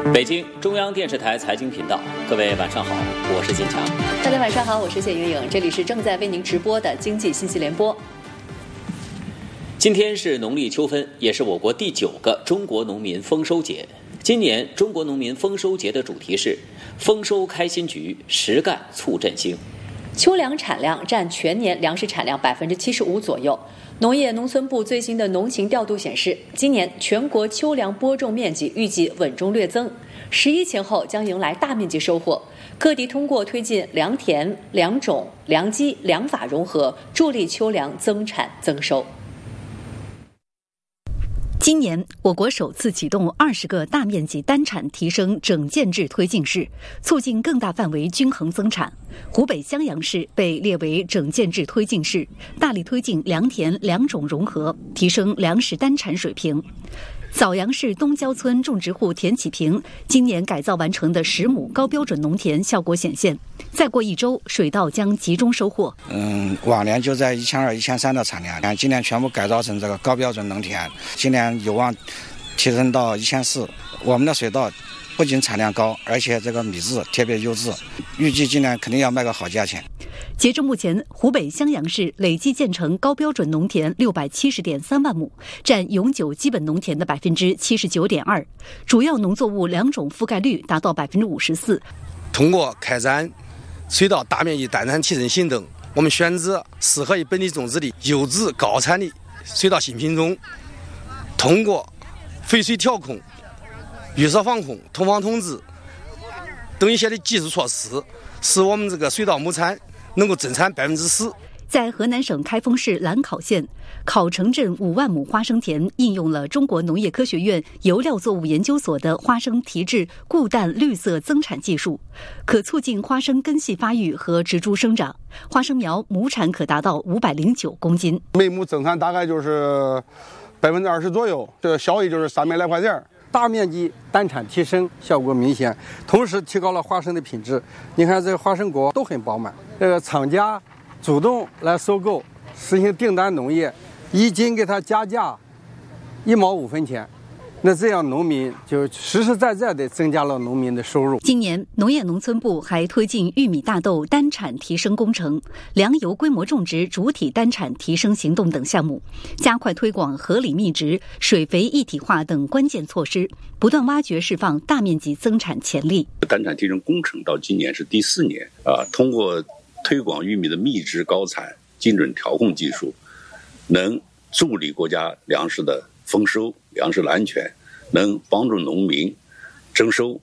北京中央电视台财经频道，各位晚上好，我是金强。 大家晚上好，我是谢云颖，这里是正在为您直播的经济信息联播。 今天是农历秋分，也是我国第9个中国农民丰收节。今年中国农民丰收节的主题是丰收开新局，实干促振兴。 秋粮产量占全年粮食产量75%左右。农业农村部最新的农情调度显示，今年全国秋粮播种面积预计稳中略增，11前后将迎来大面积收获。各地通过推进良田、良种、良机、良法融合，助力秋粮增产增收。 今年，我国首次启动20个大面积单产提升整建制推进市，促进更大范围均衡增产。湖北襄阳市被列为整建制推进市，大力推进良田良种融合，提升粮食单产水平。枣阳市东郊村种植户田启平今年改造完成的10亩高标准农田效果显现，再过1周，水稻将集中收获。 往年就在1200、1300的产量，今年全部改造成这个高标准农田，今年有望提升到1400。我们的水稻不仅产量高，而且这个米质特别优质，预计今年肯定要卖个好价钱。 截至目前，湖北襄阳市累计建成高标准农田670.3万亩，占永久基本农田的79.2%，主要农作物良种覆盖率达到54%。 通过开展水稻大面积单产提升行动，我们选择适合于本地种植的优质高产的水稻新品种，通过肥水调控、预设防控、通防通知等一些的技术措施，使我们这个水稻亩产能够增产10%。 在河南省开封市兰考县考城镇5万亩花生田，应用了中国农业科学院油料作物研究所的花生提质固氮绿色增产技术，可促进花生根系发育和植株生长。花生苗亩产可达到509公斤， 每亩增产大概就是20%左右，这个效益就是300来块钱。 大面积单产提升效果明显，同时提高了花生的品质。你看这个花生果都很饱满，这个厂家主动来收购，实行订单农业，1斤给他加价1毛5分钱，那这样农民就实实在在地增加了农民的收入。 今年，农业农村部还推进玉米、大豆单产提升工程、粮油规模种植主体单产提升行动等项目，加快推广合理密植、水肥一体化等关键措施，不断挖掘释放大面积增产潜力。 单产提升工程到今年是第4年通过推广玉米的密植高产、精准调控技术，能助力国家粮食的丰收、粮食的安全，能帮助农民增收。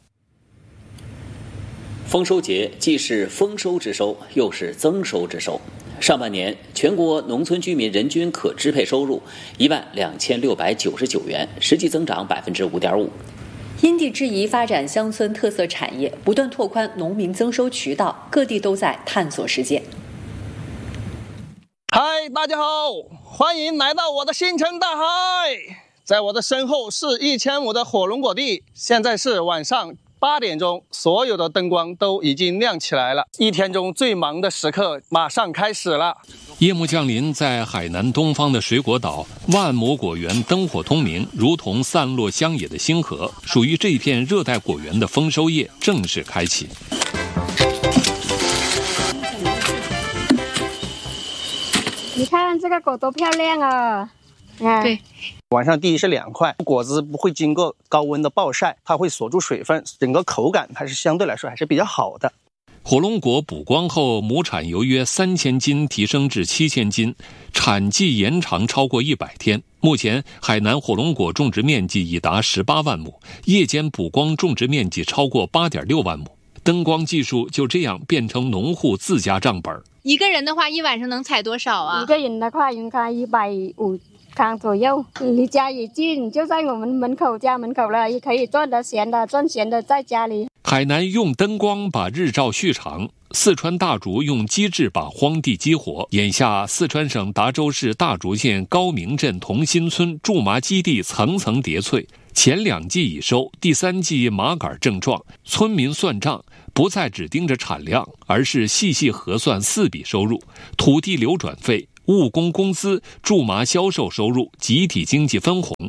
丰收节既是丰收之收，又是增收之收。上半年，全国农村居民人均可支配收入12699元，实际增长5.5%。 因地制宜发展乡村特色产业，不断拓宽农民增收渠道，各地都在探索实践。 嗨，大家好，欢迎来到我的星辰大海。在我的身后是1000亩的火龙果地，现在是晚上8点钟，所有的灯光都已经亮起来了，一天中最忙的时刻马上开始了。 夜幕降临，在海南东方的水果岛，万亩果园灯火通明，如同散落乡野的星河。属于这一片热带果园的丰收夜正式开启。 你看这个果多漂亮啊！ 对，晚上第一是凉快，果子不会经过高温的暴晒，它会锁住水分，整个口感还是相对来说还是比较好的。 火龙果补光后，亩产由约3000斤提升至7000斤，产季延长超过100天。目前，海南火龙果种植面积已达18万亩，夜间补光种植面积超过8.6万亩。灯光技术就这样变成农户自家账本。 一个人的话，一晚上能采多少啊？ 一个人的话，应该150康左右。离家也近，就在我们家门口了，也可以赚钱的在家里。 海南用灯光把日照续长，四川大竹用机制把荒地激活。眼下，四川省达州市大竹县高明镇同心村苎麻基地层层叠翠，前2季已收，第3季麻杆正壮。村民算账，不再只盯着产量，而是细细核算4笔收入：土地流转费、务工工资、苎麻销售收入，集体经济分红。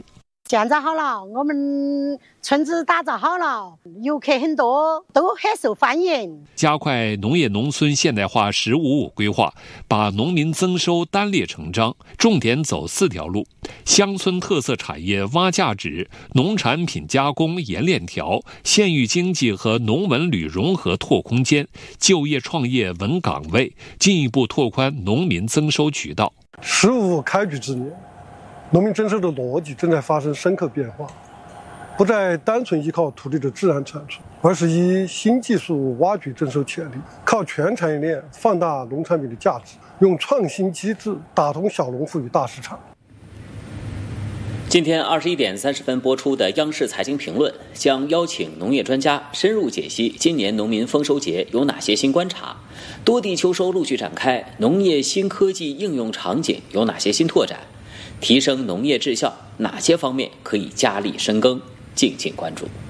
建造好了，我们村子打造好了，游客很多，都很受欢迎。 加快农业农村现代化“15+5”规划，把农民增收单列成章，重点走4条路：乡村特色产业挖价值、农产品加工延链条、县域经济和农文旅融合拓空间、就业创业稳岗位，进一步拓宽农民增收渠道。 15开局之年，农民增收的逻辑正在发生深刻变化，不再单纯依靠土地的自然产出，而是以新技术挖掘增收潜力，靠全产业链放大农产品的价值，用创新机制打通小农户与大市场。 今天21点30分播出的央视财经评论将邀请农业专家深入解析今年农民丰收节有哪些新观察，多地秋收陆续展开，农业新科技应用场景有哪些新拓展，提升农业质效哪些方面可以加力深耕，敬请关注。